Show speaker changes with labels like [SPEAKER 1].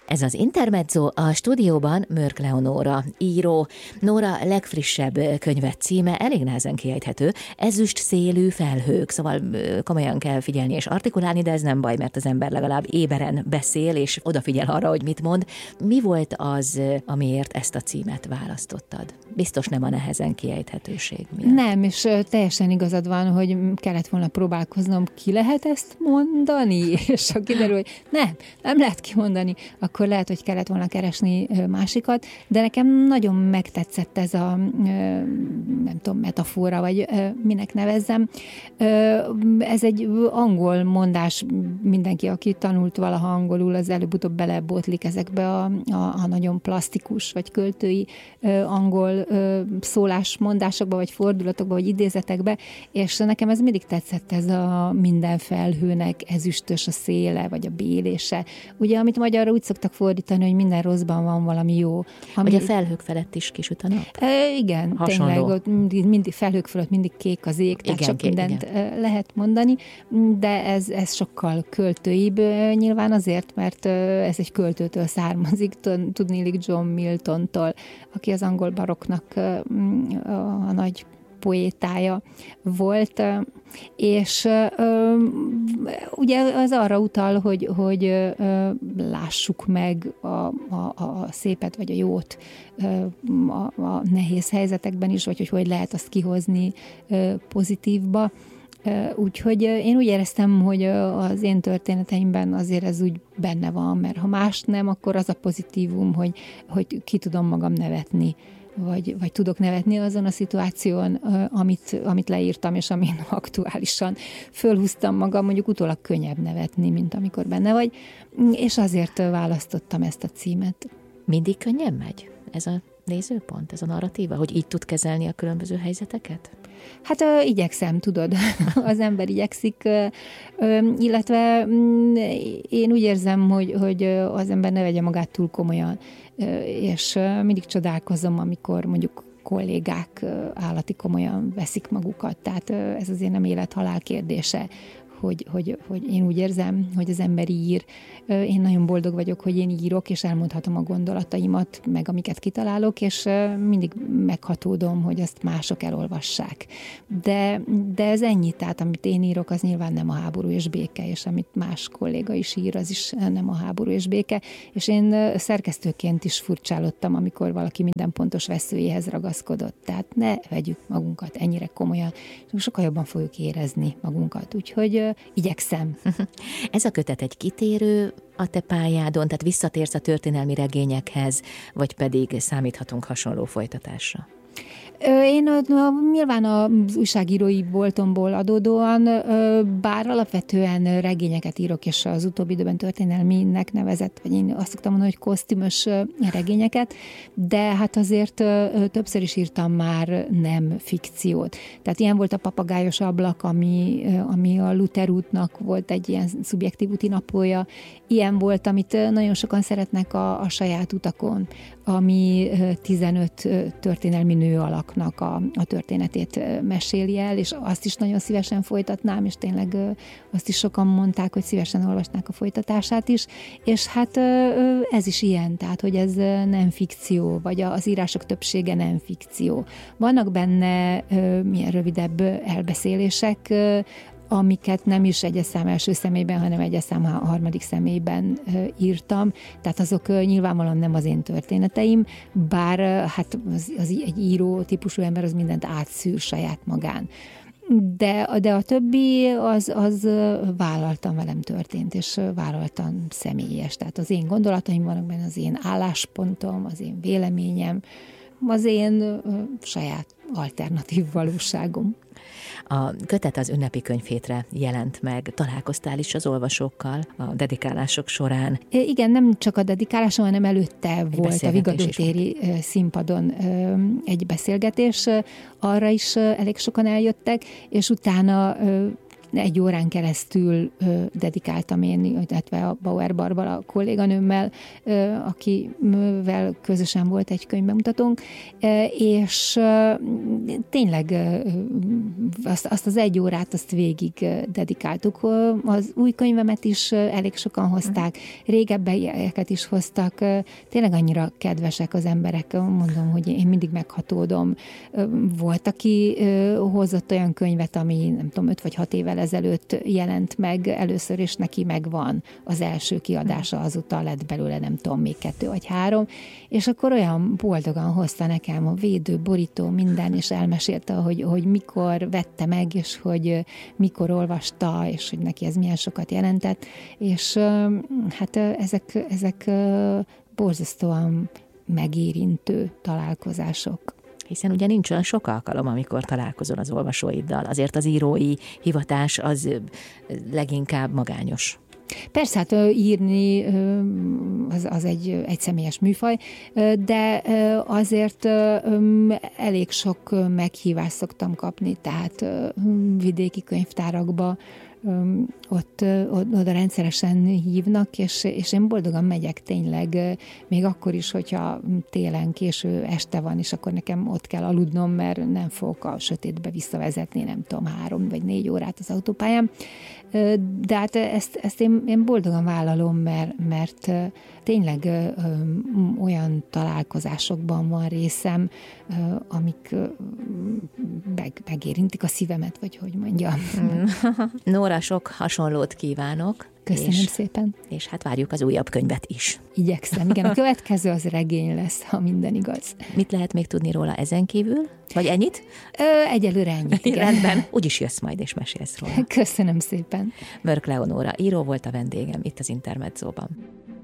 [SPEAKER 1] Ez az Intermezzo, a stúdióban Mörk Leonóra, író. Nóra legfrissebb könyve címe elég nehezen kiejthető, Ezüst szélű felhők, szóval komolyan kell figyelni és artikulálni, de ez nem baj, mert az ember legalább éberen beszél, és odafigyel arra, hogy mit mond. Mi volt az, amiért ezt a címet választottad? Biztos nem a nehezen kiejthetőség miatt.
[SPEAKER 2] Nem, és teljesen igazad van, hogy kellett volna próbálkoznom, ki lehet ezt mondani? És ha kiderül, hogy nem lehet kimondani, akkor lehet, hogy kellett volna keresni másikat, de nekem nagyon megtetszett ez a, nem tudom, metafora, vagy minek nevezzem. Ez egy angol mondás, mindenki, aki tanult valaha angolul, az előbb-utóbb belebotlik ezekbe a nagyon plastikus, vagy költői angol szólásmondásokba, vagy fordulatokba, vagy idézetekbe, és nekem ez mindig tetszett, ez a minden felhőnek ezüstös a széle, vagy a bélése. Ugye, amit magyarra úgy szoktak fordítani, hogy minden rosszban van valami jó.
[SPEAKER 1] Vagy a felhők felett is kisüt a nap?
[SPEAKER 2] Igen,
[SPEAKER 1] hasonló.
[SPEAKER 2] Tényleg, ott mindig felhők fölött mindig kék az ég, tehát sok mindent lehet mondani, de ez sokkal költőibb nyilván azért, mert ez egy költőtől származik, tudniillik John Miltontól, aki az angol barokknak a nagy poétája volt, és ugye az arra utal, hogy lássuk meg a szépet vagy a jót a nehéz helyzetekben is, vagy hogy lehet azt kihozni pozitívba. Úgyhogy én úgy éreztem, hogy az én történeteimben azért ez úgy benne van, mert ha más nem, akkor az a pozitívum, hogy ki tudom magam nevetni, vagy tudok nevetni azon a szituáción, amit leírtam, és amin aktuálisan fölhúztam magam, mondjuk utólag könnyebb nevetni, mint amikor benne vagy, és azért választottam ezt a címet.
[SPEAKER 1] Mindig könnyen megy ez a nézőpont, ez a narratíva, hogy így tud kezelni a különböző helyzeteket?
[SPEAKER 2] Hát igyekszem, tudod, az ember igyekszik, illetve én úgy érzem, hogy az ember ne vegye magát túl komolyan, és mindig csodálkozom, amikor mondjuk kollégák állati komolyan veszik magukat, tehát ez azért nem élet-halál kérdése, hogy én úgy érzem, hogy az ember ír. Én nagyon boldog vagyok, hogy én írok, és elmondhatom a gondolataimat, meg amiket kitalálok, és mindig meghatódom, hogy azt mások elolvassák. De ez ennyi, tehát amit én írok, az nyilván nem a háború és béke, és amit más kolléga is ír, az is nem a háború és béke, és én szerkesztőként is furcsálottam, amikor valaki minden pontos veszőjéhez ragaszkodott. Tehát ne vegyük magunkat ennyire komolyan, és sokkal jobban fogjuk érezni magunkat. Úgyhogy igyekszem.
[SPEAKER 1] Ez a kötet egy kitérő a te pályádon, tehát visszatérsz a történelmi regényekhez, vagy pedig számíthatunk hasonló folytatásra?
[SPEAKER 2] Én nyilván az újságírói voltomból adódóan, bár alapvetően regényeket írok, és az utóbbi időben történelminek nevezett, vagy én azt szoktam mondani, hogy kosztümös regényeket, de hát azért többször is írtam már nem fikciót. Tehát ilyen volt a Papagájos ablak, ami a Luther útnak volt egy ilyen szubjektív úti naplója, ilyen volt, amit nagyon sokan szeretnek a saját utakon, ami 15 történelmi nő alaknak a történetét meséli el, és azt is nagyon szívesen folytatnám, és tényleg azt is sokan mondták, hogy szívesen olvasnák a folytatását is, és hát ez is ilyen, tehát, hogy ez nem fikció, vagy az írások többsége nem fikció. Vannak benne milyen rövidebb elbeszélések, amiket nem is egyes szám első személyben, hanem egyes szám harmadik személyben írtam. Tehát azok nyilvánvalóan nem az én történeteim, bár hát egy író típusú ember az mindent átszűr saját magán. De a többi az vállaltan velem történt, és vállaltan személyes. Tehát az én gondolataim vannak benne, az én álláspontom, az én véleményem, az én saját alternatív valóságom.
[SPEAKER 1] A kötet az ünnepi könyvhétre jelent meg. Találkoztál is az olvasókkal a dedikálások során?
[SPEAKER 2] Igen, nem csak a dedikáláson, hanem előtte volt a Vigadótéri színpadon egy beszélgetés. Arra is elég sokan eljöttek, és utána 1 órán keresztül dedikáltam én, illetve a Bauer Barbara kolléganőmmel, akivel közösen volt egy könyvbemutatónk, és tényleg azt az 1 órát, azt végig dedikáltuk. Az új könyvemet is elég sokan hozták, régebbieket is hoztak, tényleg annyira kedvesek az emberek, mondom, hogy én mindig meghatódom. Volt, aki hozott olyan könyvet, ami nem tudom, 5 vagy 6 évvel ezelőtt jelent meg először, és neki megvan az első kiadása, azóta lett belőle nem tudom, még 2 vagy 3, és akkor olyan boldogan hozta nekem a védő, borító, minden, és elmesélte, hogy mikor vette meg, és hogy mikor olvasta, és hogy neki ez milyen sokat jelentett, és hát ezek borzasztóan megérintő találkozások.
[SPEAKER 1] Hiszen ugye nincs olyan sok alkalom, amikor találkozol az olvasóiddal. Azért az írói hivatás az leginkább magányos.
[SPEAKER 2] Persze, hát írni az egy személyes műfaj, de azért elég sok meghívást szoktam kapni, tehát vidéki könyvtárakba, oda rendszeresen hívnak, és én boldogan megyek tényleg, még akkor is, hogyha télen késő este van, és akkor nekem ott kell aludnom, mert nem fogok a sötétbe visszavezetni, nem tudom, 3 vagy 4 órát az autópályán. De hát ezt én boldogan vállalom, mert tényleg olyan találkozásokban van részem, amik megérintik a szívemet, vagy hogy mondjam.
[SPEAKER 1] Nóra, sok hasonlót kívánok.
[SPEAKER 2] Köszönöm szépen.
[SPEAKER 1] És hát várjuk az újabb könyvet is.
[SPEAKER 2] Igyekszem. Igen, a következő az regény lesz, ha minden igaz.
[SPEAKER 1] Mit lehet még tudni róla ezen kívül? Vagy ennyit?
[SPEAKER 2] Egyelőre ennyit, igen.
[SPEAKER 1] Rendben. Úgyis jössz majd és mesélsz róla.
[SPEAKER 2] Köszönöm szépen.
[SPEAKER 1] Mörk Leonóra író volt a vendégem itt az Intermedzóban.